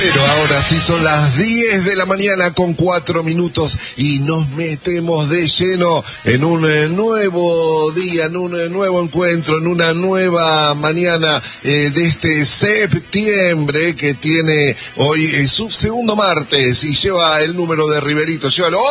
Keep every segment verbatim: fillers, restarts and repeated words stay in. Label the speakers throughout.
Speaker 1: Pero ahora sí son las diez de la mañana con cuatro minutos y nos metemos de lleno en un eh, nuevo día, en un eh, nuevo encuentro, en una nueva mañana eh, de este septiembre que tiene hoy eh, su segundo martes y lleva el número de Riverito, lleva el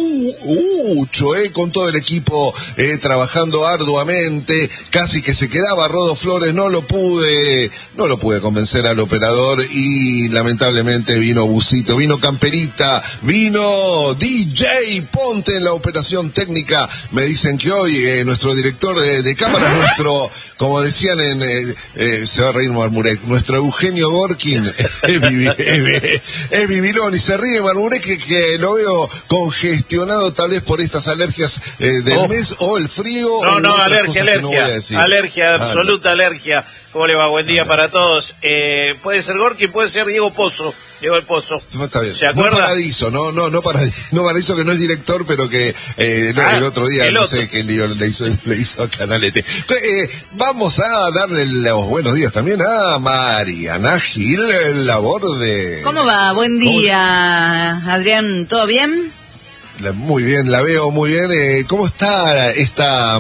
Speaker 1: oh, ucho, eh, con todo el equipo eh, trabajando arduamente, casi que se quedaba Rodo Flores, no lo pude, no lo pude convencer al operador y lamentablemente Lamentablemente vino Busito, vino Camperita, vino D J Ponte en la operación técnica. Me dicen que hoy eh, nuestro director de, de cámaras, nuestro, como decían en, eh, eh, se va a reír Marmurek, nuestro Eugenio Gorkin es, vivi, es, es vivilón y se ríe Marmurek que, que lo veo congestionado tal vez por estas alergias eh, del oh. mes o el frío.
Speaker 2: No,
Speaker 1: o
Speaker 2: no, alergia, alergia,
Speaker 1: no
Speaker 2: alergia, absoluta ah, no. alergia. ¿Cómo le va? Buen día ah, para todos. Eh, puede ser Gorkin, puede ser Diego Pozo. Diego el Pozo.
Speaker 1: Está bien.
Speaker 2: ¿Se acuerda?
Speaker 1: No Paradiso, no, no, no Paradiso, no Paradiso que no es director, pero que eh, no, ah, el otro día, no otro. sé qué lío le hizo, le hizo a Canalete. Eh, vamos a darle los buenos días también a Mariana Gil, el Laborde.
Speaker 3: ¿Cómo va? Buen día, Adrián, ¿todo bien?
Speaker 1: Muy bien, la veo muy bien. Eh, ¿Cómo está esta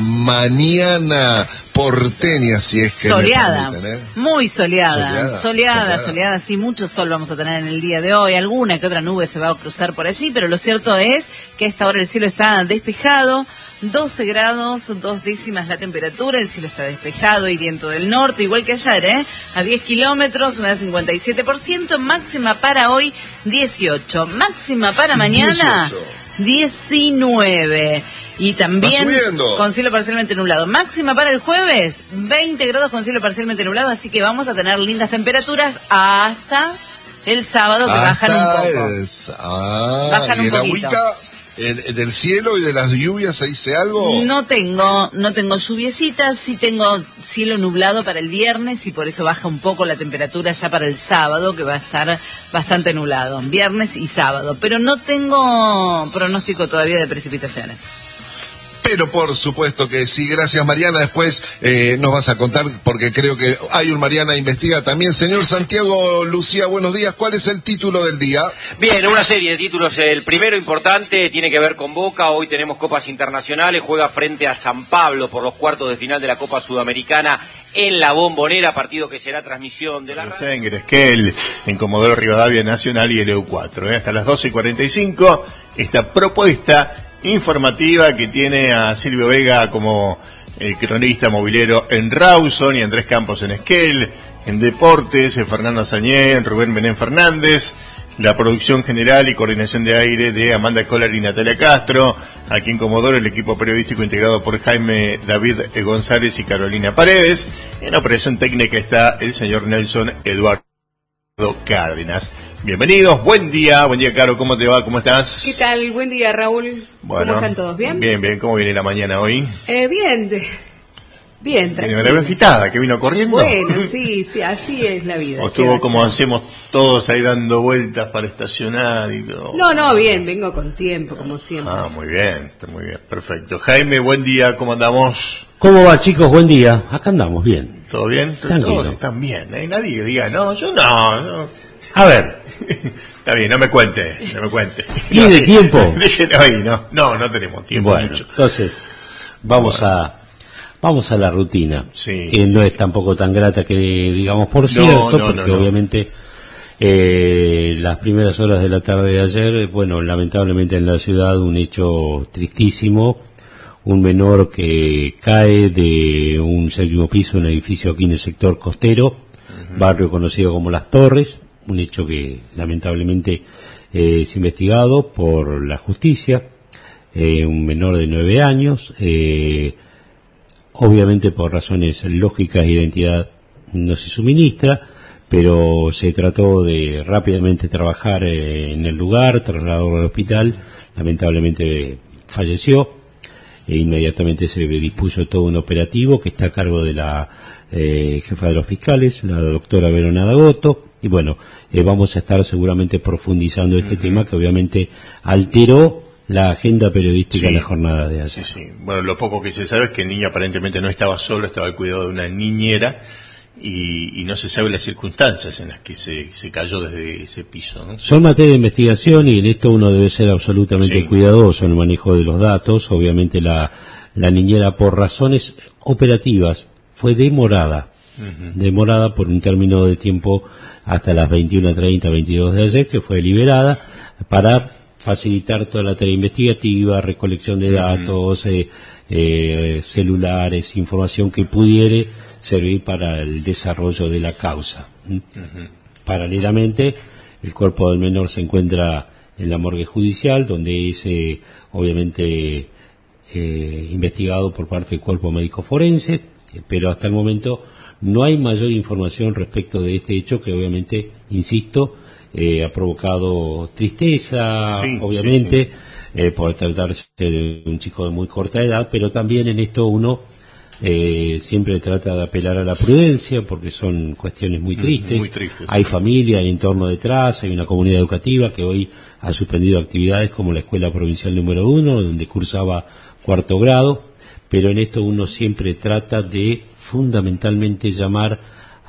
Speaker 1: mañana porteña, si es que
Speaker 3: soleada,
Speaker 1: me permiten, eh?
Speaker 3: Muy soleada,
Speaker 1: soleada,
Speaker 3: soleada,
Speaker 1: soleada,
Speaker 3: soleada, sí, mucho sol vamos a tener en el día de hoy, alguna que otra nube se va a cruzar por allí, pero lo cierto es que a esta hora el cielo está despejado, doce grados, dos décimas la temperatura, el cielo está despejado y viento del norte, igual que ayer, ¿eh? A diez kilómetros, humedad cincuenta y siete por ciento, máxima para hoy dieciocho, máxima para mañana dieciocho. diecinueve y también con cielo parcialmente nublado. Máxima para el jueves, veinte grados con cielo parcialmente nublado, así que vamos a tener lindas temperaturas hasta el sábado que
Speaker 1: hasta
Speaker 3: bajan un poco.
Speaker 1: El... Ah,
Speaker 3: bajan
Speaker 1: y
Speaker 3: un
Speaker 1: el
Speaker 3: poquito.
Speaker 1: Agüita, el, del cielo y de las lluvias, ¿se dice algo?
Speaker 3: No tengo, no tengo lluviecitas, sí tengo cielo nublado para el viernes y por eso baja un poco la temperatura ya para el sábado, que va a estar bastante nublado, viernes y sábado, pero no tengo pronóstico todavía de precipitaciones.
Speaker 1: Pero por supuesto que sí, gracias Mariana, después eh, nos vas a contar, porque creo que hay un Mariana Investiga también. Señor Santiago Lucía, buenos días, ¿cuál es el título del día?
Speaker 4: Bien, una serie de títulos, el primero importante tiene que ver con Boca, hoy tenemos copas internacionales, juega frente a San Pablo por los cuartos de final de la Copa Sudamericana en la Bombonera, partido que será transmisión de la
Speaker 5: radio. En Gresquel, en Comodoro Rivadavia Nacional y el E U cuatro, ¿eh? Hasta las doce y cuarenta y cinco, esta propuesta informativa que tiene a Silvio Vega como el cronista movilero en Rawson y Andrés Campos en Esquel, en Deportes, Fernando Sañé, Rubén Benén Fernández, la producción general y coordinación de aire de Amanda Collar y Natalia Castro, aquí en Comodoro el equipo periodístico integrado por Jaime David González y Carolina Paredes, en operación técnica está el señor Nelson Eduardo Cárdenas. Bienvenidos, buen día, buen día Caro, ¿cómo te va? ¿Cómo estás?
Speaker 6: ¿Qué tal? Buen día Raúl.
Speaker 5: Bueno,
Speaker 6: ¿cómo están todos? ¿Bien?
Speaker 5: Bien, bien, ¿cómo viene la mañana hoy?
Speaker 6: Eh, bien, de... bien, tranquilo.
Speaker 5: La veo agitada, que vino corriendo.
Speaker 6: Bueno, sí, sí, así es la vida.
Speaker 5: O estuvo como hacemos todos ahí dando vueltas para estacionar y todo.
Speaker 6: No, no, bien, vengo con tiempo, como siempre.
Speaker 5: Ah, muy bien, está muy bien, perfecto. Jaime, buen día, ¿cómo andamos?
Speaker 7: ¿Cómo va, chicos? Buen día. Acá andamos, bien.
Speaker 5: ¿Todo bien?
Speaker 7: Tranquilo.
Speaker 5: Todos están bien, ¿eh? Nadie diga, no, yo no, no.
Speaker 7: A ver.
Speaker 5: Está bien, no me cuente, no me cuente.
Speaker 7: ¿Tiene
Speaker 5: no,
Speaker 7: tiempo?
Speaker 5: Déjenlo ahí, no, no, no tenemos tiempo.
Speaker 7: Bueno,
Speaker 5: mucho.
Speaker 7: Entonces, vamos bueno. a vamos a la rutina,
Speaker 5: sí,
Speaker 7: que
Speaker 5: sí.
Speaker 7: no es tampoco tan grata que digamos por cierto,
Speaker 5: no, no,
Speaker 7: porque
Speaker 5: no, no.
Speaker 7: obviamente eh, las primeras horas de la tarde de ayer, bueno, lamentablemente en la ciudad un hecho tristísimo, un menor que cae de un séptimo piso en un edificio aquí en el sector costero, uh-huh. barrio conocido como Las Torres, un hecho que lamentablemente eh, es investigado por la justicia, eh, un menor de nueve años, eh, obviamente por razones lógicas de identidad no se suministra, pero se trató de rápidamente trabajar eh, en el lugar, trasladarlo al hospital, lamentablemente falleció, e inmediatamente se dispuso todo un operativo que está a cargo de la eh, jefa de los fiscales, la doctora Veronada Goto, y bueno, eh, vamos a estar seguramente profundizando este uh-huh. tema que obviamente alteró la agenda periodística
Speaker 5: sí,
Speaker 7: de la jornada de ayer.
Speaker 5: Sí, sí. Bueno, lo poco que se sabe es que el niño aparentemente no estaba solo, estaba al cuidado de una niñera y, y no se sabe las circunstancias en las que se, se cayó desde ese piso, ¿no?
Speaker 7: Son materia de investigación y en esto uno debe ser absolutamente
Speaker 5: Sí.
Speaker 7: cuidadoso en el manejo de los datos. Obviamente la, la niñera, por razones operativas, fue demorada, uh-huh. demorada por un término de tiempo hasta las veintiuna treinta, veintidós de ayer, que fue liberada para facilitar toda la tarea investigativa, recolección de datos, uh-huh. eh, eh, celulares, información que pudiere servir para el desarrollo de la causa. Uh-huh. Paralelamente, el cuerpo del menor se encuentra en la morgue judicial, donde es eh, obviamente eh, investigado por parte del cuerpo médico forense, eh, pero hasta el momento no hay mayor información respecto de este hecho que obviamente, insisto, eh, ha provocado tristeza,
Speaker 5: sí,
Speaker 7: obviamente,
Speaker 5: sí, sí.
Speaker 7: Eh, por tratarse de un chico de muy corta edad, pero también en esto uno eh, siempre trata de apelar a la prudencia porque son cuestiones muy tristes.
Speaker 5: Muy tristes.
Speaker 7: Hay familia, hay entorno detrás, hay una comunidad educativa que hoy ha suspendido actividades como la escuela provincial número uno, donde cursaba cuarto grado, pero en esto uno siempre trata de fundamentalmente llamar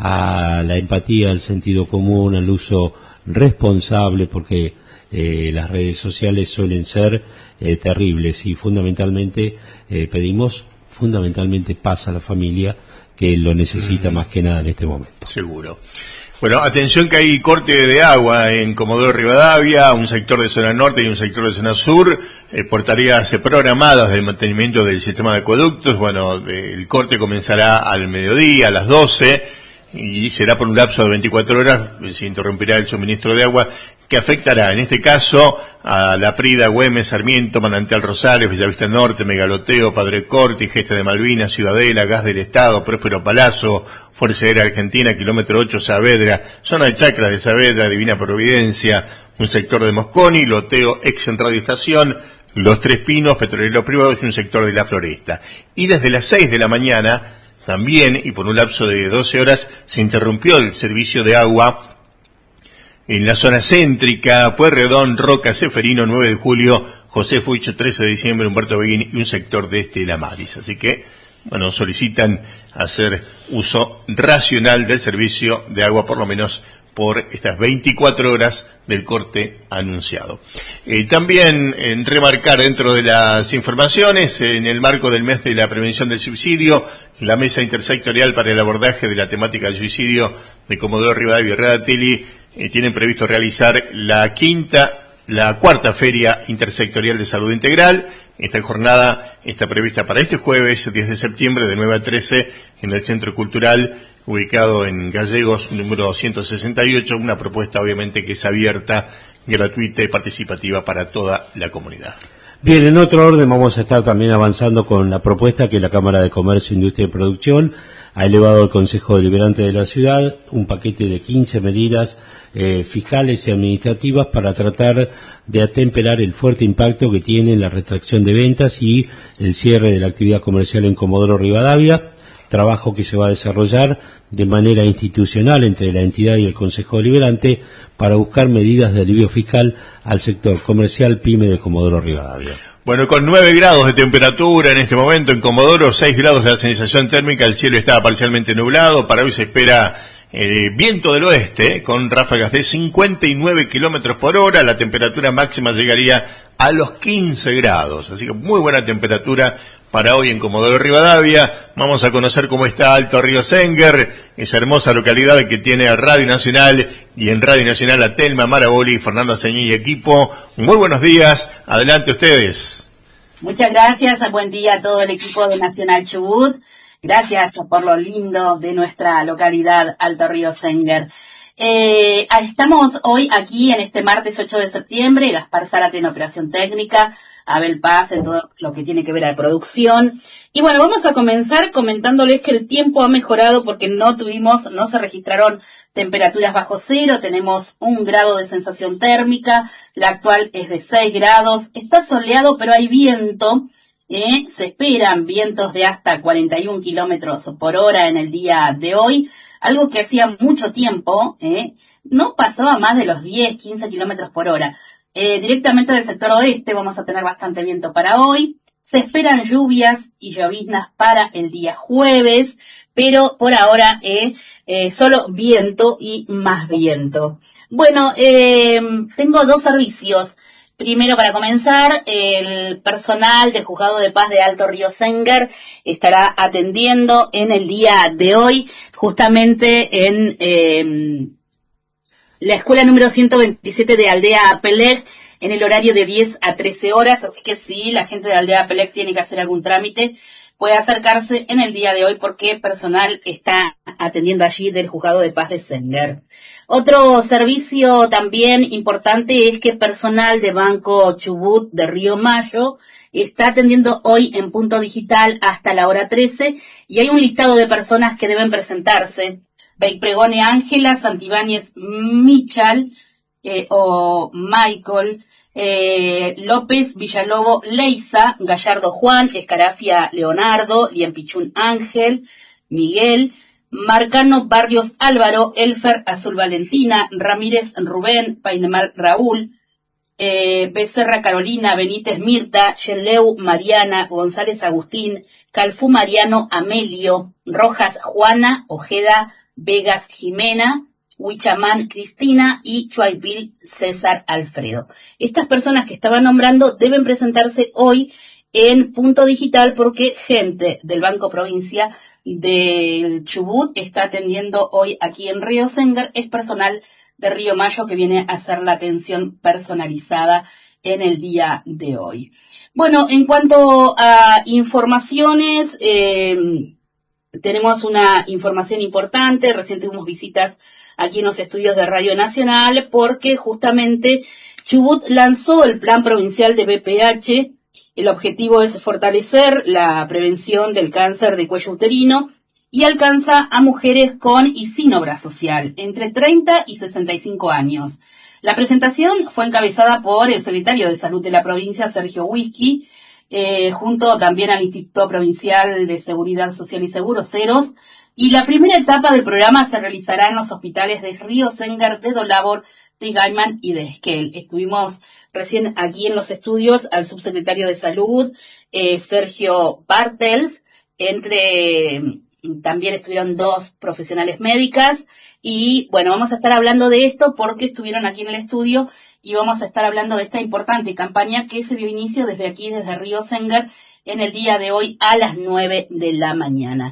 Speaker 7: a la empatía, al sentido común, al uso responsable, porque eh, las redes sociales suelen ser eh, terribles y fundamentalmente eh, pedimos fundamentalmente paz a la familia que lo necesita mm. más que nada en este momento.
Speaker 5: Seguro. Bueno, atención que hay corte de agua en Comodoro Rivadavia, un sector de zona norte y un sector de zona sur, eh, por tareas programadas del mantenimiento del sistema de acueductos. Bueno, eh, el corte comenzará al mediodía, a las doce, y será por un lapso de veinticuatro horas, se interrumpirá el suministro de agua, que afectará en este caso a La Prida, Güemes, Sarmiento, Manantial Rosales, Bellavista Norte, Megaloteo, Padre Corti, Gesta de Malvinas, Ciudadela, Gas del Estado, Próspero Palazzo, Fuerza Aérea Argentina, kilómetro ocho, Saavedra, zona de Chacras de Saavedra, Divina Providencia, un sector de Mosconi, Loteo, ex en Radio Estación, Los Tres Pinos, Petroleros Privados y un sector de La Floresta. Y desde las seis de la mañana, también, y por un lapso de doce horas, se interrumpió el servicio de agua en la zona céntrica, Pueyrredón, Roca, Ceferino, nueve de julio, José Fuicho, trece de diciembre, Humberto Beguín y un sector de Estela Maris. Así que, bueno, solicitan hacer uso racional del servicio de agua, por lo menos por estas veinticuatro horas del corte anunciado. Eh, también en remarcar dentro de las informaciones, en el marco del mes de la prevención del suicidio, la Mesa Intersectorial para el abordaje de la temática del suicidio de Comodoro Rivadavia y Radatili eh, tienen previsto realizar la quinta, la cuarta Feria Intersectorial de Salud Integral. Esta jornada está prevista para este jueves, diez de septiembre, de nueve a trece, en el Centro Cultural, ubicado en Gallegos, número ciento sesenta y ocho, una propuesta obviamente que es abierta, gratuita y participativa para toda la comunidad.
Speaker 7: Bien, en otro orden vamos a estar también avanzando con la propuesta que la Cámara de Comercio, Industria y Producción ha elevado al Consejo Deliberante de la Ciudad, un paquete de quince medidas eh, fiscales y administrativas para tratar de atemperar el fuerte impacto que tiene la retracción de ventas y el cierre de la actividad comercial en Comodoro Rivadavia, trabajo que se va a desarrollar de manera institucional entre la entidad y el Consejo Deliberante para buscar medidas de alivio fiscal al sector comercial PYME de Comodoro Rivadavia.
Speaker 5: Bueno, con nueve grados de temperatura en este momento en Comodoro, seis grados la sensación térmica, el cielo está parcialmente nublado, para hoy se espera eh, viento del oeste, con ráfagas de cincuenta y nueve kilómetros por hora, la temperatura máxima llegaría a los quince grados, así que muy buena temperatura para hoy en Comodoro Rivadavia. Vamos a conocer cómo está Alto Río Senguer, esa hermosa localidad que tiene a Radio Nacional y en Radio Nacional a Telma Maraboli, Fernando Aceñí y equipo. Muy buenos días, adelante ustedes.
Speaker 8: Muchas gracias, buen día a todo el equipo de Nacional Chubut. Gracias por lo lindo de nuestra localidad Alto Río Senguer. Eh, estamos hoy aquí en este martes ocho de septiembre, Gaspar Zárate en operación técnica, Abel Paz en todo lo que tiene que ver a la producción. Y bueno, vamos a comenzar comentándoles que el tiempo ha mejorado porque no tuvimos, no se registraron temperaturas bajo cero, tenemos un grado de sensación térmica, la actual es de seis grados, está soleado pero hay viento, eh, se esperan vientos de hasta cuarenta y un kilómetros por hora en el día de hoy, algo que hacía mucho tiempo, eh, no pasaba más de los diez, quince kilómetros por hora. Eh, directamente del sector oeste vamos a tener bastante viento para hoy. Se esperan lluvias y lloviznas para el día jueves, pero por ahora eh, eh, solo viento y más viento. Bueno, eh, tengo dos servicios. Primero, para comenzar, el personal del Juzgado de Paz de Alto Río Senguer estará atendiendo en el día de hoy, justamente en eh, la escuela número ciento veintisiete de Aldea Pelec, en el horario de diez a trece horas, así que si la gente de Aldea Pelec tiene que hacer algún trámite, puede acercarse en el día de hoy porque personal está atendiendo allí del Juzgado de Paz de Senguer. Otro servicio también importante es que personal de Banco Chubut de Río Mayo está atendiendo hoy en punto digital hasta la hora trece y hay un listado de personas que deben presentarse. Pregone Ángela, Santibáñez Michal eh, o Michael, eh, López Villalobo Leisa, Gallardo Juan, Escarafia Leonardo, Liempichún Ángel, Miguel, Marcano Barrios Álvaro, Elfer Azul Valentina, Ramírez Rubén, Painemal Raúl, eh, Becerra Carolina, Benítez Mirta, Yenleu Mariana, González Agustín, Calfú Mariano Amelio, Rojas Juana, Ojeda Vegas Jimena, Huichamán Cristina y Chuaypil César Alfredo. Estas personas que estaba nombrando deben presentarse hoy en punto digital porque gente del Banco Provincia del Chubut está atendiendo hoy aquí en Río Senguer, es personal de Río Mayo que viene a hacer la atención personalizada en el día de hoy. Bueno, en cuanto a informaciones, eh, tenemos una información importante. Recién tuvimos visitas aquí en los estudios de Radio Nacional porque justamente Chubut lanzó el Plan Provincial de B P H. El objetivo es fortalecer la prevención del cáncer de cuello uterino y alcanza a mujeres con y sin obra social, entre treinta y sesenta y cinco años. La presentación fue encabezada por el secretario de Salud de la provincia, Sergio Whisky, eh, junto también al Instituto Provincial de Seguridad Social y Seguros, CEROS, y la primera etapa del programa se realizará en los hospitales de Río Senguer, de Dolabor, de Gaiman y de Esquel. Estuvimos recién aquí en los estudios al subsecretario de Salud, eh, Sergio Bartels, entre, también estuvieron dos profesionales médicas, y bueno, vamos a estar hablando de esto porque estuvieron aquí en el estudio y vamos a estar hablando de esta importante campaña que se dio inicio desde aquí, desde Río Senguer, en el día de hoy a las nueve de la mañana.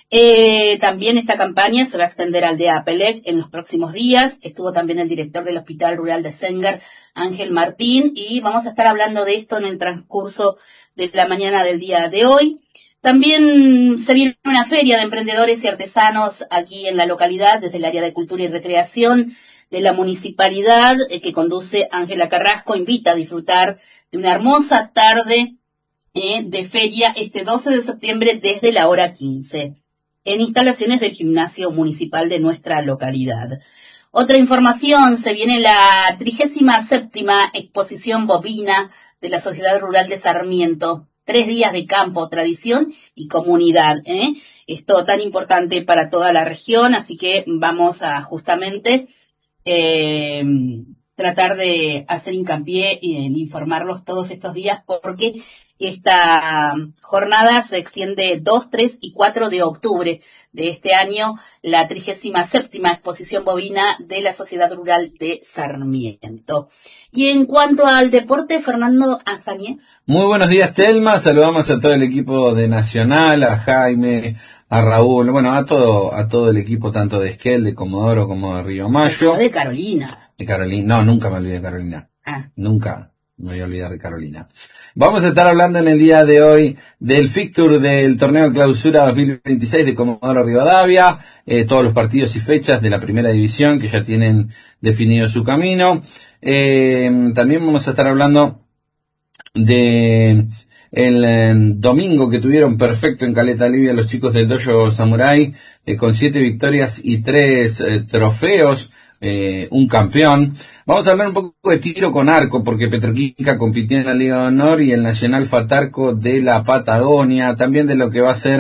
Speaker 8: Eh, también esta campaña se va a extender a Aldea Pelec en los próximos días. Estuvo también el director del Hospital Rural de Senguer, Ángel Martín, y vamos a estar hablando de esto en el transcurso de la mañana del día de hoy. También se viene una feria de emprendedores y artesanos aquí en la localidad, desde el área de Cultura y Recreación de la municipalidad, eh, que conduce Ángela Carrasco. Invita a disfrutar de una hermosa tarde eh, de feria este doce de septiembre desde la hora quince. En instalaciones del gimnasio municipal de nuestra localidad. Otra información, se viene la trigésima séptima exposición bovina de la Sociedad Rural de Sarmiento. Tres días de campo, tradición y comunidad, ¿eh? Esto tan importante para toda la región, así que vamos a justamente eh, tratar de hacer hincapié en informarlos todos estos días porque esta jornada se extiende dos, tres y cuatro de octubre de este año, la trigésima séptima exposición bovina de la Sociedad Rural de Sarmiento. Y en cuanto al deporte, Fernando Azañé.
Speaker 9: Muy buenos días, Telma. Saludamos a todo el equipo de Nacional, a Jaime, a Raúl, bueno, a todo a todo el equipo, tanto de Esquel, de Comodoro, como de Río Mayo.
Speaker 8: De Carolina.
Speaker 9: De Carolina. No, nunca me olvidé de Carolina.
Speaker 8: Ah.
Speaker 9: Nunca me voy a olvidar de Carolina. Vamos a estar hablando en el día de hoy del fixture del torneo Clausura dos mil veintiséis de Comodoro Rivadavia, eh, todos los partidos y fechas de la primera división que ya tienen definido su camino. Eh, también vamos a estar hablando de el eh, domingo que tuvieron perfecto en Caleta Livia los chicos del Dojo Samurai, eh, con siete victorias y tres eh, trofeos. Eh, un campeón. Vamos a hablar un poco de tiro con arco, porque Petroquímica compitió en la Liga de Honor y el Nacional Fatarco de la Patagonia, también de lo que va a ser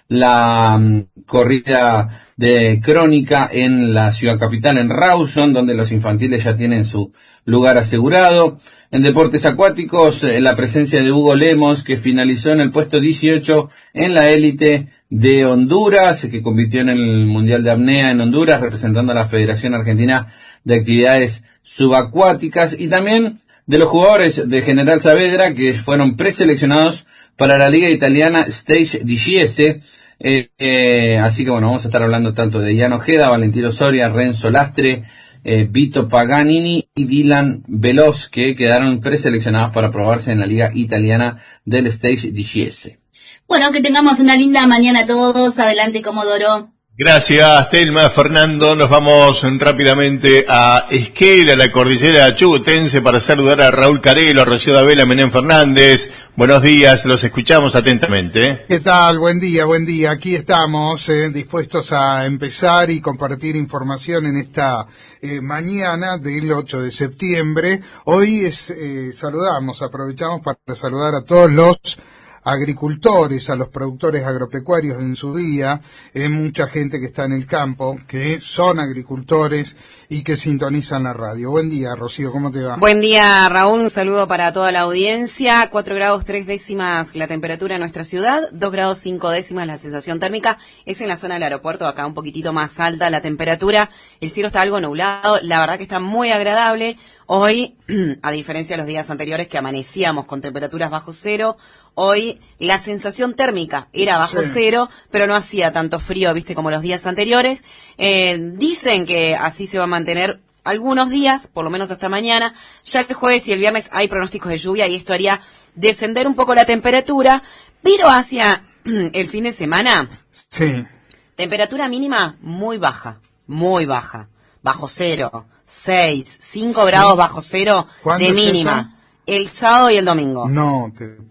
Speaker 9: la um, corrida de crónica en la ciudad capital, en Rawson, donde los infantiles ya tienen su lugar asegurado. En deportes acuáticos, eh, la presencia de Hugo Lemos, que finalizó en el puesto dieciocho en la élite de Honduras, que compitió en el Mundial de Apnea en Honduras, representando a la Federación Argentina de Actividades Subacuáticas, y también de los jugadores de General Saavedra, que fueron preseleccionados para la Liga Italiana Stage dieci. Eh, eh, así que bueno, vamos a estar hablando tanto de Ian Ojeda, Valentino Soria, Renzo Lastre, eh, Vito Paganini y Dylan Veloz, que quedaron preseleccionados para probarse en la Liga Italiana del Stage dieci.
Speaker 8: Bueno, que tengamos una linda mañana todos. Adelante, Comodoro.
Speaker 5: Gracias, Telma, Fernando. Nos vamos rápidamente a Esquel, a la cordillera chubutense, para saludar a Raúl Carelo, a Rocío Davela, a Menem Fernández. Buenos días, los escuchamos atentamente.
Speaker 10: ¿Qué tal? Buen día, buen día. Aquí estamos eh, dispuestos a empezar y compartir información en esta eh, mañana del ocho de septiembre. Hoy es, eh, saludamos, aprovechamos para saludar a todos los agricultores, a los productores agropecuarios en su día, eh, mucha gente que está en el campo, que son agricultores y que sintonizan la radio. Buen día, Rocío, ¿cómo te va?
Speaker 11: Buen día, Raúl, un saludo para toda la audiencia. Cuatro grados tres décimas la temperatura en nuestra ciudad, dos grados cinco décimas la sensación térmica. Es en la zona del aeropuerto, acá un poquitito más alta la temperatura. El cielo está algo nublado, la verdad que está muy agradable. Hoy, a diferencia de los días anteriores que amanecíamos con temperaturas bajo cero, hoy la sensación térmica era bajo sí. cero, pero no hacía tanto frío, viste, como los días anteriores. Eh, dicen que así se va a mantener algunos días, por lo menos hasta mañana. Ya que el jueves y el viernes hay pronósticos de lluvia y esto haría descender un poco la temperatura, pero hacia el fin de semana,
Speaker 10: sí.
Speaker 11: temperatura mínima muy baja, muy baja, bajo cero. seis, cinco sí. grados bajo cero de mínima. El sábado y el domingo.
Speaker 10: No, te puedo...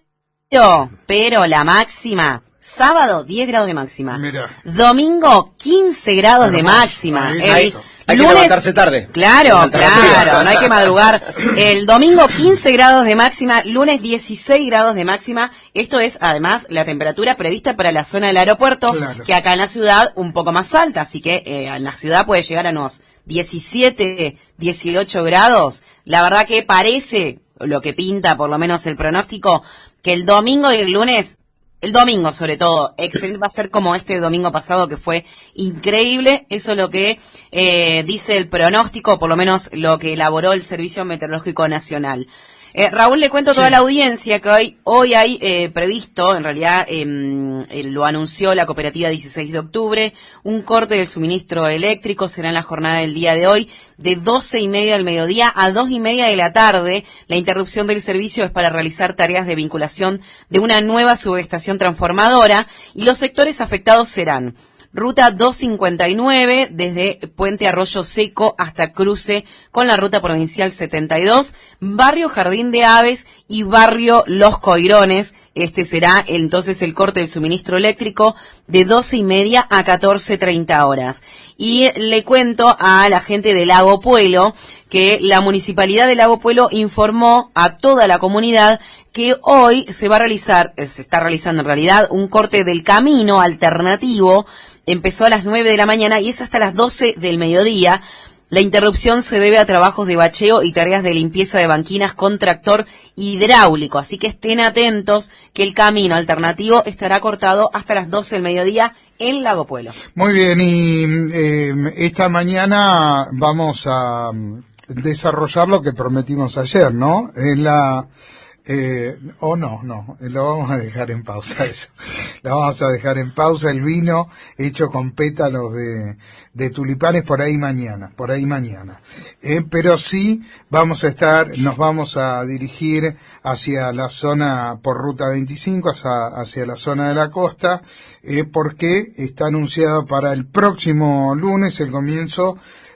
Speaker 11: Pero, pero la máxima, sábado diez grados de máxima.
Speaker 10: Mirá.
Speaker 11: Domingo quince grados Hermoso. de máxima. El,
Speaker 2: hay
Speaker 11: lunes,
Speaker 2: que levantarse tarde.
Speaker 11: Claro, claro, no hay que madrugar. El domingo quince grados de máxima, lunes dieciséis grados de máxima. Esto es además la temperatura prevista para la zona del aeropuerto, claro. que acá en la ciudad un poco más alta, así que eh, en la ciudad puede llegar a unos diecisiete, dieciocho grados. La verdad que parece, lo que pinta por lo menos el pronóstico, que el domingo y el lunes, el domingo sobre todo, excelente, va a ser como este domingo pasado que fue increíble. Eso es lo que eh, dice el pronóstico, por lo menos lo que elaboró el Servicio Meteorológico Nacional. Eh, Raúl, le cuento a toda sí. la audiencia que hoy, hoy hay eh, previsto, en realidad eh, eh, lo anunció la cooperativa dieciséis de octubre, un corte del suministro eléctrico. Será en la jornada del día de hoy, de doce y media del mediodía a dos y media de la tarde. La interrupción del servicio es para realizar tareas de vinculación de una nueva subestación transformadora, y los sectores afectados serán Ruta doscientos cincuenta y nueve, desde Puente Arroyo Seco hasta cruce con la Ruta Provincial setenta y dos, Barrio Jardín de Aves y Barrio Los Coirones. Este será entonces el corte del suministro eléctrico de doce y media a catorce treinta horas. Y le cuento a la gente de Lago Puelo que la Municipalidad de Lago Puelo informó a toda la comunidad que hoy se va a realizar, se está realizando en realidad, un corte del camino alternativo. Empezó a las nueve de la mañana y es hasta las doce del mediodía. La interrupción se debe a trabajos de bacheo y tareas de limpieza de banquinas con tractor hidráulico. Así que estén atentos que el camino alternativo estará cortado hasta las doce del mediodía en Lago Puelo.
Speaker 10: Muy bien, y eh, esta mañana vamos a desarrollar lo que prometimos ayer, ¿no? En la... Eh, o oh, no, no, lo vamos a dejar en pausa eso. Lo vamos a dejar en pausa, el vino hecho con pétalos de, de tulipanes por ahí mañana, por ahí mañana. Eh, pero sí vamos a estar, nos vamos a dirigir hacia la zona, por ruta veinticinco, hacia, hacia la zona de la costa, eh, porque está anunciado para el próximo lunes el comienzo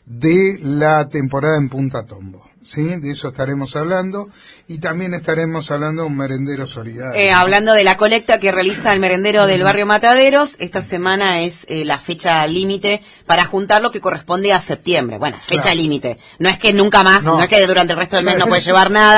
Speaker 10: de la temporada en Punta Tombo. Sí, de eso estaremos hablando, y también estaremos hablando de un merendero solidario.
Speaker 11: Eh, hablando de la colecta que realiza el merendero del barrio Mataderos, esta semana es eh, la fecha límite para juntar lo que corresponde a septiembre. Bueno, fecha claro. límite. No es que nunca más, no. no es que durante el resto del mes no puede llevar nada,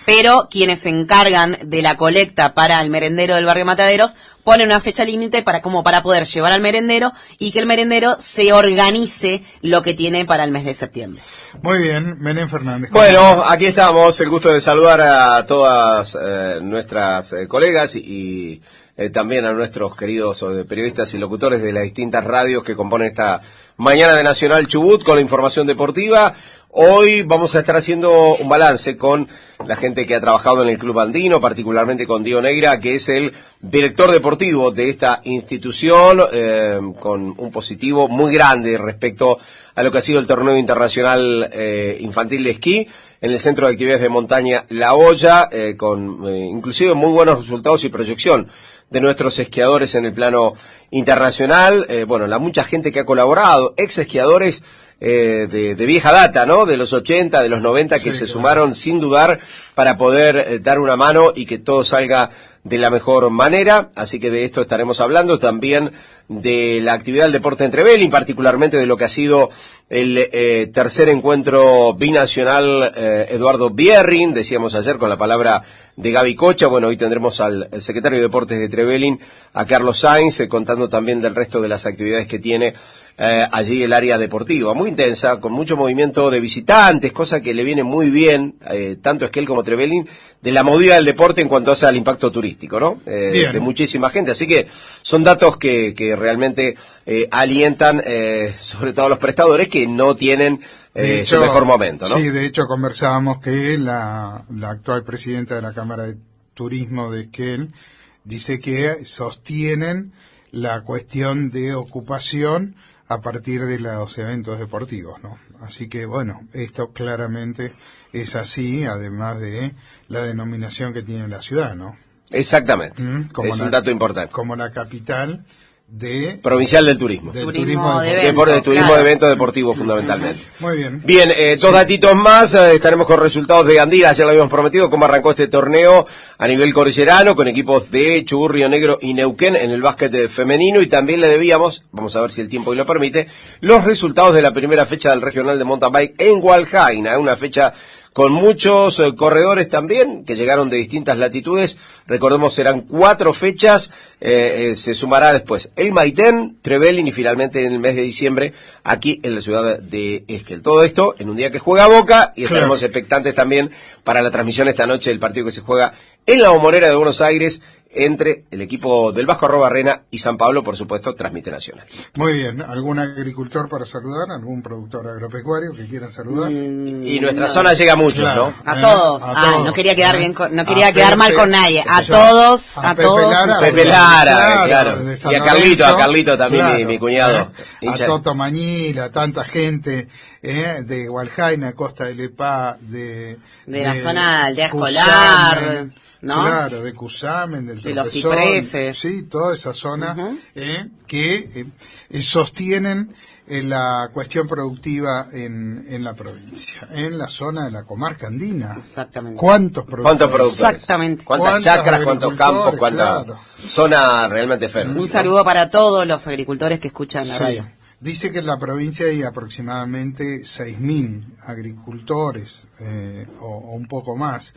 Speaker 11: pero quienes se encargan de la colecta para el merendero del barrio Mataderos ponen una fecha límite para como para poder llevar al merendero y que el merendero se organice lo que tiene para el mes de septiembre.
Speaker 10: Muy bien, Menem Fernández.
Speaker 12: Bueno, aquí estamos, el gusto de saludar a todas eh, nuestras eh, colegas y, y eh, también a nuestros queridos eh, periodistas y locutores de las distintas radios que componen esta mañana de Nacional Chubut con la información deportiva. Hoy vamos a estar haciendo un balance con la gente que ha trabajado en el Club Andino, particularmente con Diego Neira, que es el director deportivo de esta institución, eh, con un positivo muy grande respecto a lo que ha sido el torneo internacional eh, infantil de esquí en el Centro de Actividades de Montaña La Hoya, eh, con eh, inclusive muy buenos resultados y proyección de nuestros esquiadores en el plano internacional. Eh, bueno, la mucha gente que ha colaborado, ex esquiadores Eh, de, de vieja data, ¿no? De los ochenta, de los noventa, que sí, se claro. sumaron sin dudar para poder eh, dar una mano y que todo salga de la mejor manera. Así que de esto estaremos hablando, también de la actividad del deporte en Trevelin, particularmente de lo que ha sido el eh, tercer encuentro binacional eh, Eduardo Bierrin, decíamos ayer con la palabra de Gaby Cocha. Bueno, hoy tendremos al el secretario de Deportes de Trevelin, a Carlos Sainz, eh, contando también del resto de las actividades que tiene Eh, allí el área deportiva, muy intensa, con mucho movimiento de visitantes, cosa que le viene muy bien, eh, tanto Esquel como Trevelin, de la movida del deporte en cuanto hace al impacto turístico, ¿no? Eh, de muchísima gente, así que son datos que, que realmente eh, alientan, eh, sobre todo a los prestadores que no tienen eh, hecho, su mejor momento, ¿no?
Speaker 10: Sí, de hecho conversábamos que la, la actual presidenta de la Cámara de Turismo de Esquel dice que sostienen la cuestión de ocupación a partir de los eventos deportivos, ¿no? Así que, bueno, esto claramente es así, además de la denominación que tiene la ciudad, ¿no?
Speaker 12: Exactamente,
Speaker 10: ¿Mm? Como
Speaker 12: es
Speaker 10: la,
Speaker 12: un dato importante.
Speaker 10: Como la capital de...
Speaker 12: Provincial del turismo.
Speaker 10: Del
Speaker 11: turismo,
Speaker 10: turismo
Speaker 11: de,
Speaker 10: de,
Speaker 11: evento,
Speaker 12: de turismo
Speaker 11: claro.
Speaker 12: de eventos deportivos, fundamentalmente.
Speaker 10: Muy bien.
Speaker 12: Bien, eh, dos sí. datitos más, eh, estaremos con resultados de Andina, ya lo habíamos prometido, cómo arrancó este torneo a nivel cordillerano, con equipos de Chubut, Río Negro y Neuquén en el básquet femenino, y también le debíamos, vamos a ver si el tiempo hoy lo permite, los resultados de la primera fecha del regional de mountain bike en Hualjaina, una fecha con muchos eh, corredores también, que llegaron de distintas latitudes. Recordemos, serán cuatro fechas, eh, eh, se sumará después el Maitén, Trevelin y finalmente en el mes de diciembre aquí en la ciudad de Esquel. Todo esto en un día que juega Boca, y estaremos claro. expectantes también para la transmisión esta noche del partido que se juega en la Bombonera de Buenos Aires entre el equipo del Vasco Arrobarrena y San Pablo, por supuesto, transmite Nacional.
Speaker 10: Muy bien, ¿algún agricultor para saludar? ¿Algún productor agropecuario que quieran saludar?
Speaker 12: Mm, y nuestra no. zona llega mucho,
Speaker 10: claro.
Speaker 12: ¿no?
Speaker 11: A todos.
Speaker 10: A
Speaker 11: ah,
Speaker 10: todos.
Speaker 11: no quería quedar bien, con, no quería
Speaker 10: a
Speaker 11: quedar
Speaker 10: Pepe,
Speaker 11: mal con nadie. A
Speaker 10: ya,
Speaker 11: todos,
Speaker 10: a,
Speaker 11: a
Speaker 10: Pepe
Speaker 11: todos.
Speaker 10: Lara,
Speaker 12: Pepe Lara, claro.
Speaker 10: claro.
Speaker 12: Y a Carlito, a Carlito también,
Speaker 10: claro,
Speaker 12: mi, mi cuñado.
Speaker 10: Eh, a Toto Mañil, a tanta gente eh, de Hualjaina, Costa de Lepá, de...
Speaker 11: De, de la zona de aldea escolar, ¿no?
Speaker 10: Claro, de Cusamen, del
Speaker 11: de los
Speaker 10: Tropezón,
Speaker 11: cipreses.
Speaker 10: Sí, toda esa zona
Speaker 11: uh-huh.
Speaker 10: eh, que eh, sostienen eh, la cuestión productiva en, en la provincia, en la zona de la comarca andina.
Speaker 11: Exactamente.
Speaker 10: ¿Cuántos productores?
Speaker 12: ¿Cuántos productores?
Speaker 11: Exactamente.
Speaker 12: ¿Cuántas chacras, cuántos campos, cuánta
Speaker 10: claro.
Speaker 12: zona realmente fértil?
Speaker 11: Un saludo para todos los agricultores que escuchan la
Speaker 10: sí.
Speaker 11: radio.
Speaker 10: Dice que en la provincia hay aproximadamente seis mil agricultores, eh, o, o un poco más,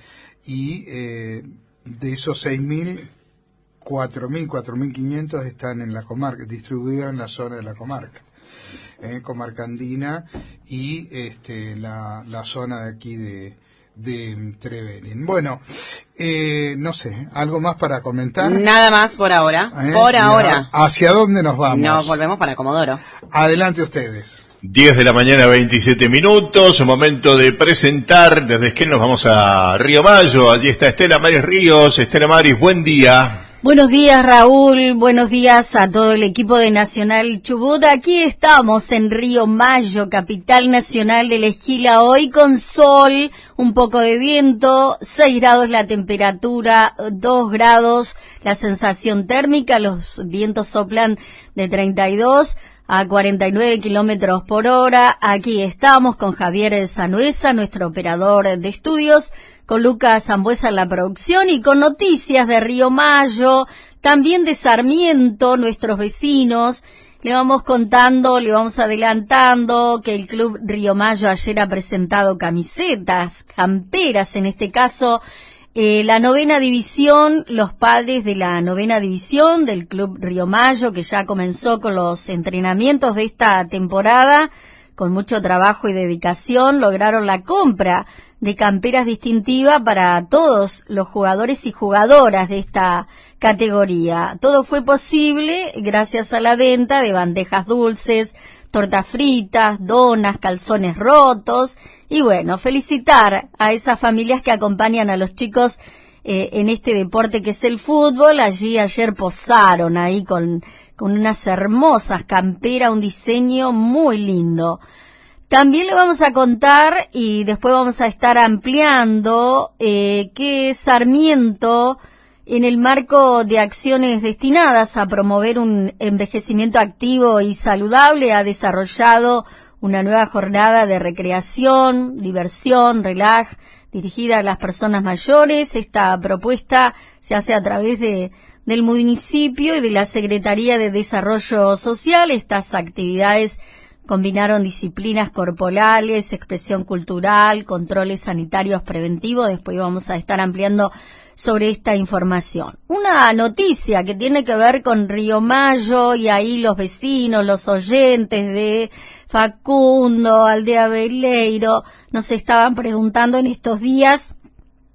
Speaker 10: y eh, de esos seis mil, cuatro mil, cuatro mil quinientos están en la comarca, distribuidos en la zona de la comarca, eh, comarca andina y este, la, la zona de aquí de, de Trevelin. Bueno, eh, no sé, ¿algo más para comentar?
Speaker 11: Nada más por ahora,
Speaker 10: ¿Eh?
Speaker 11: por ahora.
Speaker 10: ¿Hacia dónde nos vamos?
Speaker 11: Nos volvemos para Comodoro.
Speaker 10: Adelante ustedes.
Speaker 5: diez de la mañana, veintisiete minutos, momento de presentar, desde Esquel nos vamos a Río Mayo, allí está Estela Maris Ríos. Estela Maris, buen día.
Speaker 13: Buenos días, Raúl, buenos días a todo el equipo de Nacional Chubut. Aquí estamos en Río Mayo, capital nacional de la esquila, hoy con sol, un poco de viento, seis grados la temperatura, dos grados la sensación térmica, los vientos soplan de treinta y dos a cuarenta y nueve kilómetros por hora. Aquí estamos con Javier Sanuesa, nuestro operador de estudios, con Lucas Zambuesa en la producción y con noticias de Río Mayo, también de Sarmiento, nuestros vecinos, le vamos contando, le vamos adelantando que el Club Río Mayo ayer ha presentado camisetas, camperas en este caso, eh, la novena división, los padres de la novena división del Club Río Mayo, que ya comenzó con los entrenamientos de esta temporada, con mucho trabajo y dedicación, lograron la compra de camperas distintivas para todos los jugadores y jugadoras de esta categoría. Todo fue posible gracias a la venta de bandejas dulces, tortas fritas, donas, calzones rotos y bueno, felicitar a esas familias que acompañan a los chicos eh, en este deporte que es el fútbol. Allí ayer posaron ahí con, con unas hermosas camperas, un diseño muy lindo. También le vamos a contar y después vamos a estar ampliando eh, que Sarmiento, en el marco de acciones destinadas a promover un envejecimiento activo y saludable, ha desarrollado una nueva jornada de recreación, diversión, relaj, dirigida a las personas mayores. Esta propuesta se hace a través de del municipio y de la Secretaría de Desarrollo Social. Estas actividades combinaron disciplinas corporales, expresión cultural, controles sanitarios preventivos. Después vamos a estar ampliando sobre esta información. Una noticia que tiene que ver con Río Mayo y ahí los vecinos, los oyentes de Facundo, Aldea Veleiro, nos estaban preguntando en estos días